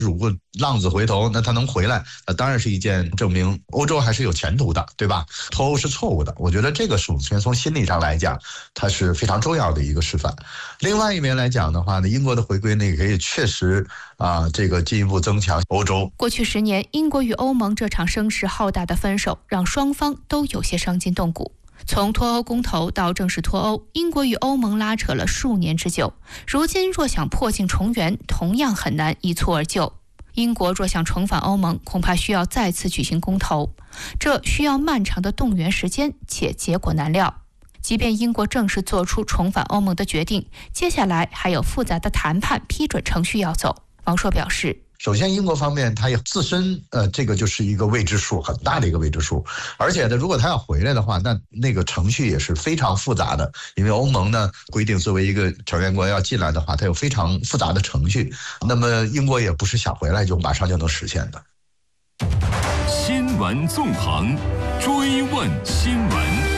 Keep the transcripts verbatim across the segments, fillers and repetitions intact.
如果浪子回头，那他能回来，那当然是一件证明欧洲还是有前途的，对吧？脱欧是错误的，我觉得这个首先从心理上来讲，它是非常重要的一个示范。另外一面来讲的话呢，英国的回归呢，也可以确实啊，这个进一步增强欧洲。 过去十年，英国与欧盟这场声势浩大的分手，让双方都有些伤筋动骨。从脱欧公投到正式脱欧，英国与欧盟拉扯了数年之久。如今若想破镜重圆，同样很难一蹴而就。英国若想重返欧盟，恐怕需要再次举行公投，这需要漫长的动员时间，且结果难料。即便英国正式做出重返欧盟的决定，接下来还有复杂的谈判批准程序要走。王朔表示， 首先，英国方面它也自身呃，这个就是一个未知数，很大的一个未知数。而且呢，如果他要回来的话，那那个程序也是非常复杂的，因为欧盟呢规定，作为一个成员国要进来的话，它有非常复杂的程序。那么英国也不是想回来就马上就能实现的。 新闻纵横，追问新闻。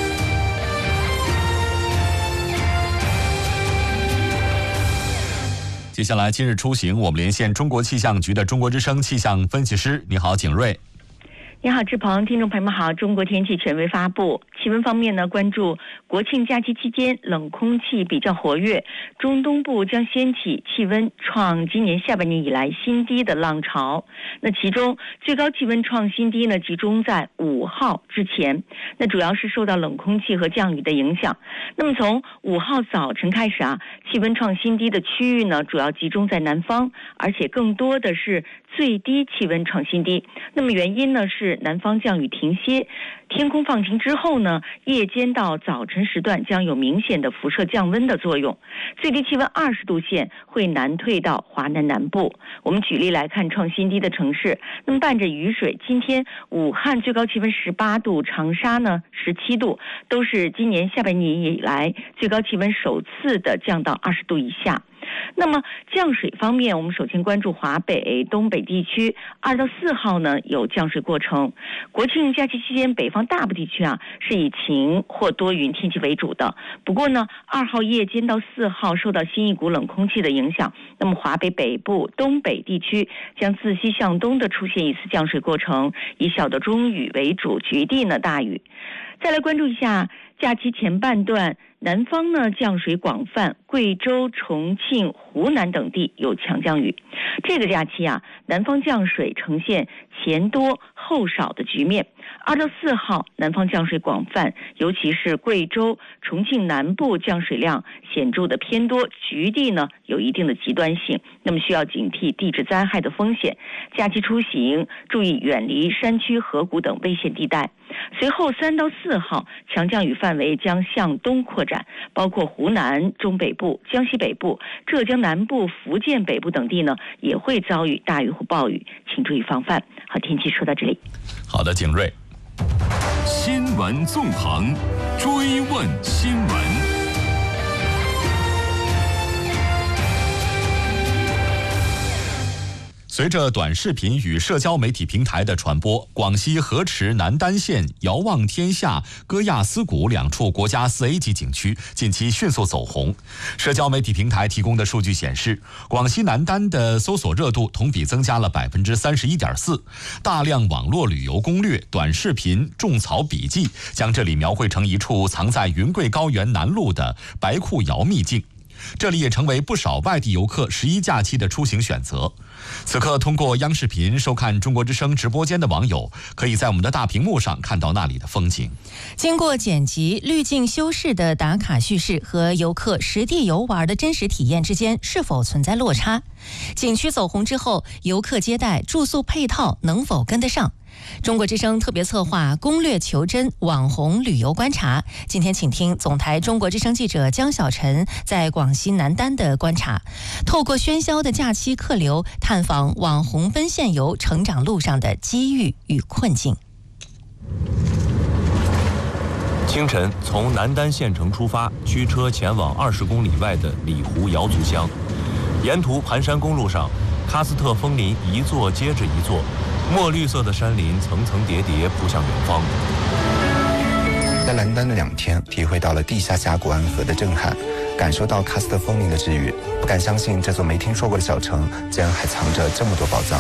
接下来今日出行，我们连线中国气象局的中国之声气象分析师。你好，景睿。 你好，志鹏，听众朋友们好。中国天气权威发布，气温方面呢，关注国庆假期期间冷空气比较活跃，中东部将掀起气温创今年下半年以来新低的浪潮。那其中最高气温创新低呢，集中在五号之前，那主要是受到冷空气和降雨的影响。那么从五号早晨开始啊，气温创新低的区域呢，主要集中在南方，而且更多的是最低气温创新低。那么原因呢是南方降雨停歇，天空放晴之后呢，夜间到早晨时段将有明显的辐射降温的作用，最低气温二十度线会南退到华南南部。我们举例来看创新低的城市，那么伴着雨水，今天武汉最高气温十八度，长沙呢十七度，都是今年下半年以来最高气温首次的降到二十度以下。那么降水方面，我们首先关注华北、东北地区，二到四号呢有降水过程。国庆假期期间，北方大部地区啊是以晴或多云天气为主的。不过呢，二号夜间到四号受到新一股冷空气的影响，那么华北北部、东北地区将自西向东的出现一次降水过程，以小到中雨为主，局地呢大雨。再来关注一下假期前半段，南方呢降水广泛，贵州、重庆、湖南等地有强降雨。这个假期啊，南方降水呈现前多后少的局面。二到四号，南方降水广泛，尤其是贵州、重庆南部降水量显著的偏多，局地呢有一定的极端性，那么需要警惕地质灾害的风险。假期出行注意远离山区、河谷等危险地带。随后三到四号，强降雨范围将向东扩展，包括湖南中北部、江西北部、浙江南部、福建北部等地呢，也会遭遇大雨或暴雨，请注意防范。好，天气说到这里。 好的，景睿。 新闻纵横，追问新闻。 随着短视频与社交媒体平台的传播，广西河池南丹县遥望天下、戈亚斯谷两处国家四 A 级景区近期迅速走红。社交媒体平台提供的数据显示，广西南丹的搜索热度同比增加了百分之三十一点四，大量网络旅游攻略、短视频、种草笔记将这里描绘成一处藏在云贵高原南麓的白库窑秘境。这里也成为不少外地游客十一假期的出行选择。此刻，通过央视频收看中国之声直播间的网友，可以在我们的大屏幕上看到那里的风景。 经过剪辑、滤镜修饰的打卡叙事和游客实地游玩的真实体验之间是否存在落差？景区走红之后，游客接待、住宿配套能否跟得上？中国之声特别策划攻略求真网红旅游观察，今天请听总台中国之声记者江小晨在广西南丹的观察，透过喧嚣的假期客流，探访网红奔现游成长路上的机遇与困境。 清晨从南丹县城出发，驱车前往二十公里外的里湖瑶族乡，沿途盘山公路上，喀斯特枫林一座接着一座，墨绿色的山林层层叠叠扑向远方。 在南丹的两天，体会到了地下峡谷安河的震撼，感受到喀斯特枫林的治愈，不敢相信这座没听说过的小城竟然还藏着这么多宝藏。